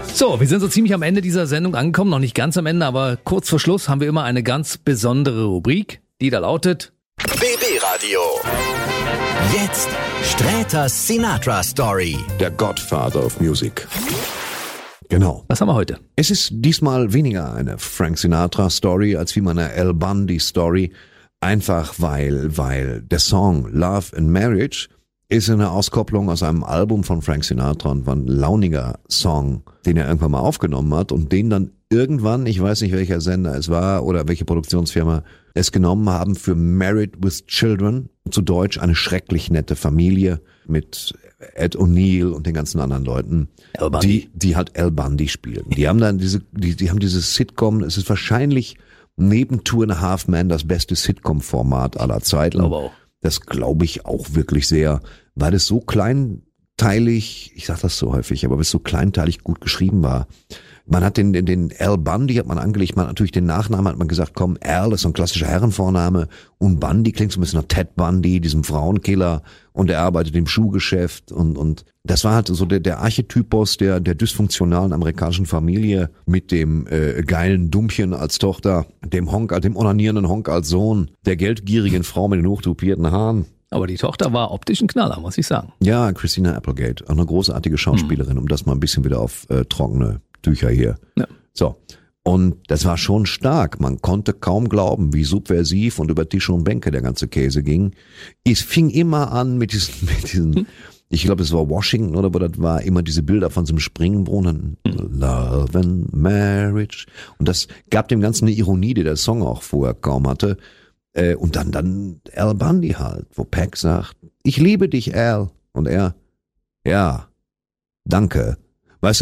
So, wir sind so ziemlich am Ende dieser Sendung angekommen, noch nicht ganz am Ende, aber kurz vor Schluss haben wir immer eine ganz besondere Rubrik, die da lautet BB Radio. Jetzt Sträters Sinatra Story. Der Godfather of Music. Genau. Was haben wir heute? Es ist diesmal weniger eine Frank Sinatra Story als wie eine Al Bundy Story. Einfach weil der Song Love and Marriage ist eine Auskopplung aus einem Album von Frank Sinatra und war ein launiger Song, den er irgendwann mal aufgenommen hat und den dann irgendwann, ich weiß nicht welcher Sender es war oder welche Produktionsfirma es genommen haben für Married with Children, zu Deutsch eine schrecklich nette Familie mit Ed O'Neill und den ganzen anderen Leuten, die halt Al Bundy spielen. Die haben dann die haben dieses Sitcom, es ist wahrscheinlich neben Two and a Half Men das beste Sitcom-Format aller Zeiten. Das glaube ich auch wirklich sehr, weil es so kleinteilig, ich sag das so häufig, aber weil es so kleinteilig gut geschrieben war. Man hat den Al Bundy hat man angelegt, man hat natürlich den Nachnamen, hat man gesagt, komm, Al ist so ein klassischer Herrenvorname und Bundy klingt so ein bisschen nach Ted Bundy, diesem Frauenkiller, und er arbeitet im Schuhgeschäft und das war halt so der Archetypus der dysfunktionalen amerikanischen Familie mit dem geilen Dummchen als Tochter, dem onanierenden Honk als Sohn, der geldgierigen Frau mit den hochtupierten Haaren. Aber die Tochter war optisch ein Knaller, muss ich sagen. Ja, Christina Applegate, auch eine großartige Schauspielerin, um das mal ein bisschen wieder auf trockene Tücher hier. Ja. So. Und das war schon stark. Man konnte kaum glauben, wie subversiv und über Tische und Bänke der ganze Käse ging. Es fing immer an mit diesen ich glaube, es war Washington oder wo das war, immer diese Bilder von so einem Springbrunnen. Love and Marriage. Und das gab dem Ganzen eine Ironie, die der Song auch vorher kaum hatte. Und dann Al Bundy halt, wo Peck sagt, ich liebe dich, Al. Und er, ja, danke. Weißt du,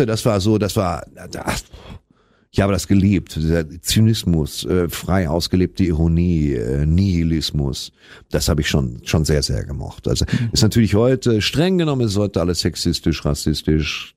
ich habe das geliebt, dieser Zynismus, frei ausgelebte Ironie, Nihilismus, das habe ich schon sehr, sehr gemocht. Also ist natürlich heute, streng genommen ist heute alles sexistisch, rassistisch,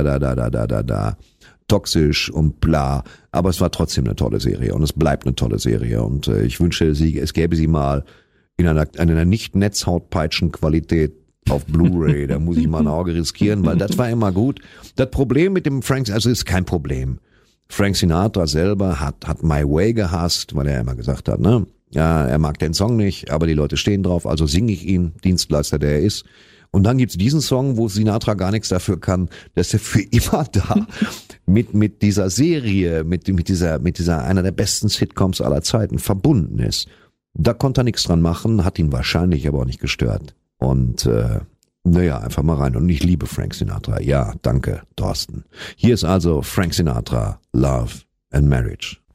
toxisch und bla, aber es war trotzdem eine tolle Serie und es bleibt eine tolle Serie und ich wünsche, es gäbe sie mal in einer nicht Netzhautpeitschen-Qualität auf Blu-ray, da muss ich mal ein Auge riskieren, weil das war immer gut. Das Problem mit dem Frank, also ist kein Problem. Frank Sinatra selber hat My Way gehasst, weil er immer gesagt hat, ne, ja, er mag den Song nicht, aber die Leute stehen drauf, also singe ich ihn, Dienstleister, der er ist. Und dann gibt's diesen Song, wo Sinatra gar nichts dafür kann, dass er für immer da mit dieser Serie, mit dieser einer der besten Sitcoms aller Zeiten verbunden ist. Da konnte er nichts dran machen, hat ihn wahrscheinlich aber auch nicht gestört. Und einfach mal rein. Und ich liebe Frank Sinatra. Ja, danke, Thorsten. Hier ist also Frank Sinatra, Love and Marriage.